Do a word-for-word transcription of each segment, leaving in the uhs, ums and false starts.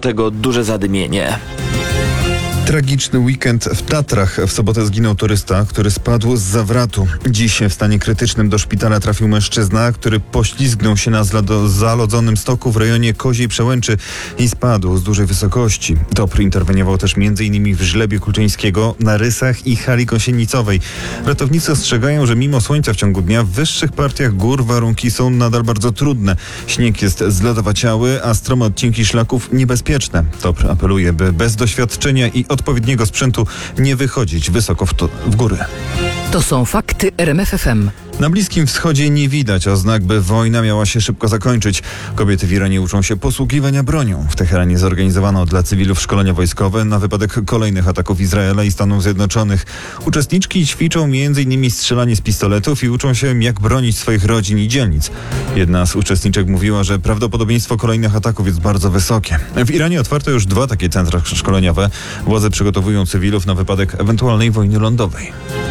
tego duże zadymienie. Tragiczny weekend w Tatrach. W sobotę zginął turysta, który spadł z zawratu. Dziś w stanie krytycznym do szpitala trafił mężczyzna, który poślizgnął się na zlado- zalodzonym stoku w rejonie Koziej Przełęczy i spadł z dużej wysokości. T O P R interweniował też m.in. w Żlebie Kulczyńskiego, na Rysach i Hali Gąsienicowej. Ratownicy ostrzegają, że mimo słońca w ciągu dnia w wyższych partiach gór warunki są nadal bardzo trudne. Śnieg jest zlodowaciały, a strome odcinki szlaków niebezpieczne. T O P R apeluje, by bez doświadczenia i odpowiedniego sprzętu nie wychodzić wysoko w, to, w góry. To są fakty R M F F M. Na Bliskim Wschodzie nie widać oznak, by wojna miała się szybko zakończyć. Kobiety w Iranie uczą się posługiwania bronią. W Teheranie zorganizowano dla cywilów szkolenia wojskowe na wypadek kolejnych ataków Izraela i Stanów Zjednoczonych. Uczestniczki ćwiczą między innymi strzelanie z pistoletów i uczą się, jak bronić swoich rodzin i dzielnic. Jedna z uczestniczek mówiła, że prawdopodobieństwo kolejnych ataków jest bardzo wysokie. W Iranie otwarto już dwa takie centra szkoleniowe. Władze przygotowują cywilów na wypadek ewentualnej wojny lądowej.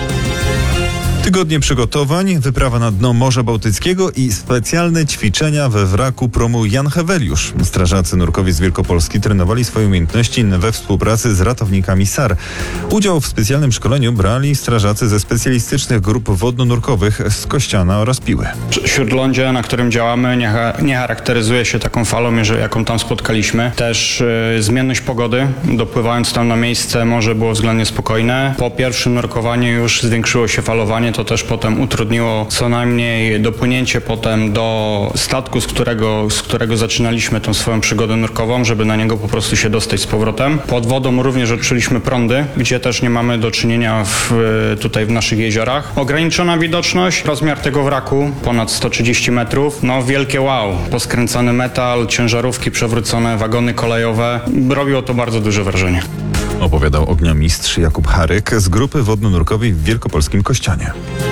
Tygodnie przygotowań, wyprawa na dno Morza Bałtyckiego i specjalne ćwiczenia we wraku promu Jan Heweliusz. Strażacy nurkowie z Wielkopolski trenowali swoje umiejętności we współpracy z ratownikami S A R. Udział w specjalnym szkoleniu brali strażacy ze specjalistycznych grup wodno-nurkowych z Kościana oraz Piły. Śródlądzie, na którym działamy, nie, nie charakteryzuje się taką falą, jaką tam spotkaliśmy. Też y, zmienność pogody. Dopływając tam na miejsce, morze było względnie spokojne. Po pierwszym nurkowaniu już zwiększyło się falowanie. To też potem utrudniło co najmniej dopłynięcie potem do statku, z którego, z którego zaczynaliśmy tą swoją przygodę nurkową, żeby na niego po prostu się dostać z powrotem. Pod wodą również odczuliśmy prądy, gdzie też nie mamy do czynienia w, tutaj w naszych jeziorach. Ograniczona widoczność, rozmiar tego wraku ponad sto trzydzieści metrów. No wielkie wow. Poskręcany metal, ciężarówki przewrócone, wagony kolejowe. Robiło to bardzo duże wrażenie. Opowiadał ogniomistrz Jakub Haryk z grupy wodno-nurkowej w Wielkopolskim Kościanie.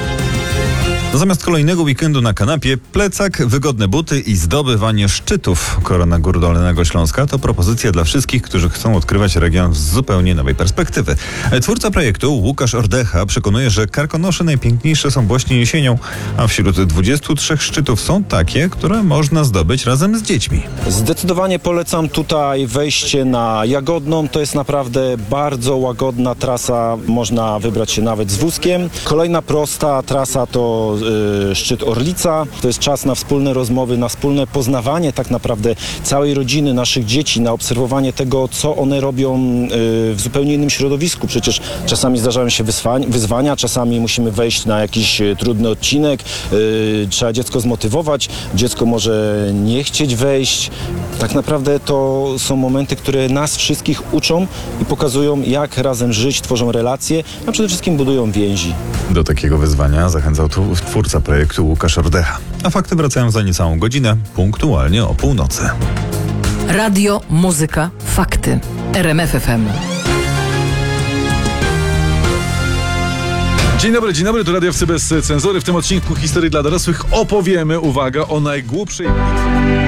Zamiast kolejnego weekendu na kanapie, plecak, wygodne buty i zdobywanie szczytów. Korona Gór Dolnego Śląska to propozycja dla wszystkich, którzy chcą odkrywać region z zupełnie nowej perspektywy. Twórca projektu Łukasz Ordecha przekonuje, że Karkonosze najpiękniejsze są właśnie jesienią, a wśród dwudziestu trzech szczytów są takie, które można zdobyć razem z dziećmi. Zdecydowanie polecam tutaj wejście na Jagodną. To jest naprawdę bardzo łagodna trasa. Można wybrać się nawet z wózkiem. Kolejna prosta trasa to szczyt Orlica. To jest czas na wspólne rozmowy, na wspólne poznawanie tak naprawdę całej rodziny, naszych dzieci, na obserwowanie tego, co one robią w zupełnie innym środowisku. Przecież czasami zdarzają się wyzwania, czasami musimy wejść na jakiś trudny odcinek, trzeba dziecko zmotywować, dziecko może nie chcieć wejść. Tak naprawdę to są momenty, które nas wszystkich uczą i pokazują, jak razem żyć, tworzą relacje, a przede wszystkim budują więzi. Do takiego wyzwania zachęcał tu twórca projektu Łukasz Ordecha. A fakty wracają za niecałą godzinę, punktualnie o północy. Radio, muzyka, fakty. R M F F M. Dzień dobry, dzień dobry, to radiowcy bez cenzury. W tym odcinku Historii dla dorosłych opowiemy, uwaga, o najgłupszej...